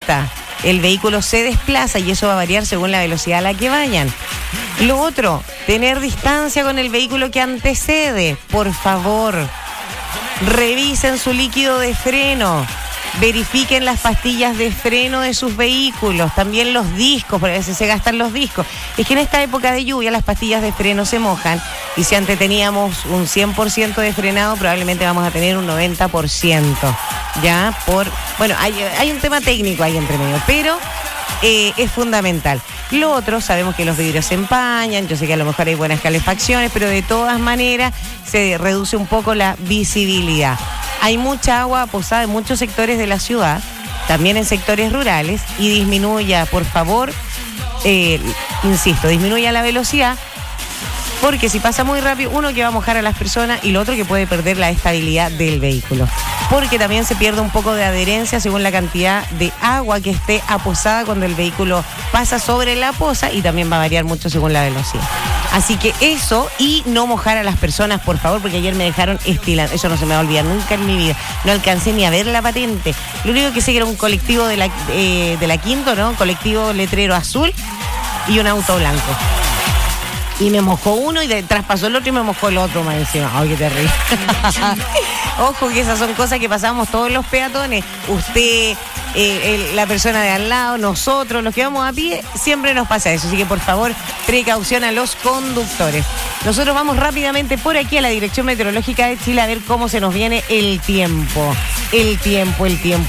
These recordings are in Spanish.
pista. El vehículo se desplaza y eso va a variar según la velocidad a la que vayan. Lo otro, tener distancia con el vehículo que antecede. Por favor, revisen su líquido de freno. Verifiquen las pastillas de freno de sus vehículos, también los discos, porque a veces se gastan los discos. Es que en esta época de lluvia las pastillas de freno se mojan y si antes teníamos un 100% de frenado, probablemente vamos a tener un 90%. Ya, bueno, hay un tema técnico ahí entre medio, pero es fundamental. Lo otro, sabemos que los vidrios se empañan, yo sé que a lo mejor hay buenas calefacciones, pero de todas maneras se reduce un poco la visibilidad. Hay mucha agua posada en muchos sectores de la ciudad, también en sectores rurales, y disminuya, por favor, disminuya la velocidad, porque si pasa muy rápido, uno que va a mojar a las personas y lo otro que puede perder la estabilidad del vehículo. Porque también se pierde un poco de adherencia según la cantidad de agua que esté aposada cuando el vehículo pasa sobre la poza y también va a variar mucho según la velocidad. Así que eso, y no mojar a las personas, por favor, porque ayer me dejaron estilando. Eso no se me va a olvidar nunca en mi vida. No alcancé ni a ver la patente. Lo único que sé que era un colectivo de la Quinto, ¿no? Colectivo letrero azul y un auto blanco. Y me mojó uno y traspasó el otro y me mojó el otro más encima. ¡Ay, qué terrible! Ojo que esas son cosas que pasamos todos los peatones. Usted, la persona de al lado, nosotros, los que vamos a pie, siempre nos pasa eso. Así que por favor, precaución a los conductores. Nosotros vamos rápidamente por aquí a la Dirección Meteorológica de Chile a ver cómo se nos viene el tiempo. El tiempo.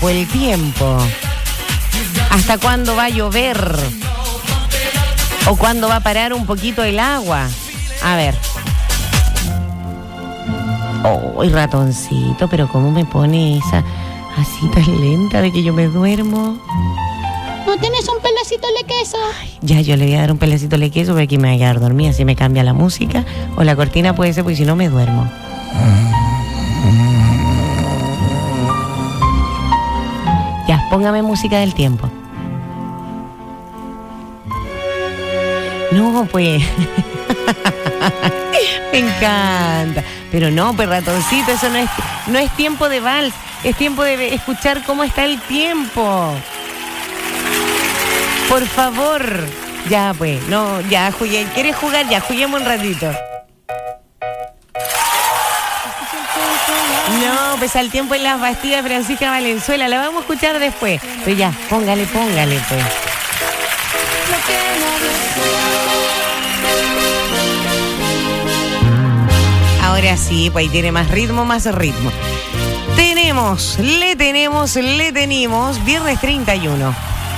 ¿Hasta cuándo va a llover? ¿O cuándo va a parar un poquito el agua? A ver. ¡Oh, ratoncito! Pero ¿cómo me pone esa así tan lenta de que yo me duermo? ¿No tienes un pedacito de queso? Ay, ya, yo le voy a dar un pedacito de queso porque aquí me voy a quedar dormida. Si me cambia la música o la cortina puede ser porque si no me duermo. Ya, póngame música del tiempo. No, pues. Me encanta. Pero no, pues ratoncito, eso no es tiempo de vals. Es tiempo de escuchar cómo está el tiempo. Por favor. Ya, pues. No, ya, jugué. ¿Quieres jugar? Ya, juguemos un ratito. No, pues al tiempo en las Bastidas Francisca Valenzuela. La vamos a escuchar después. Pues ya, póngale, pues. Ahora sí, pues ahí tiene más ritmo. Le tenemos, viernes 31.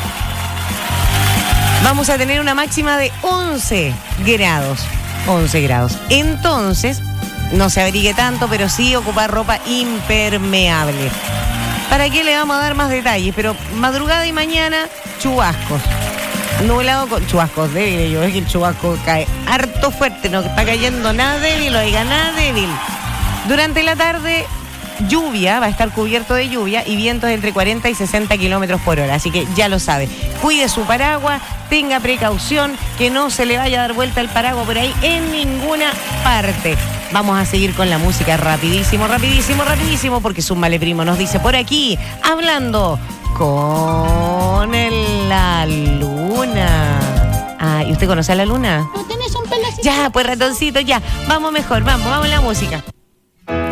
Vamos a tener una máxima de 11 grados. Entonces, no se abrigue tanto, pero sí ocupar ropa impermeable. ¿Para qué le vamos a dar más detalles? Pero madrugada y mañana, chubascos. Nublado con chubascos débiles. Yo es que el chubasco cae harto fuerte, no está cayendo nada débil, nada débil. Durante la tarde, lluvia, va a estar cubierto de lluvia y vientos entre 40 y 60 kilómetros por hora. Así que ya lo sabe. Cuide su paraguas, tenga precaución, que no se le vaya a dar vuelta el paraguas por ahí en ninguna parte. Vamos a seguir con la música rapidísimo, porque Zumbale Primo nos dice por aquí, hablando con la luna. Ah, ¿y usted conoce a la luna? ¿No tienes un pedacito? Ya, pues ratoncito, ya. Vamos mejor, vamos la música.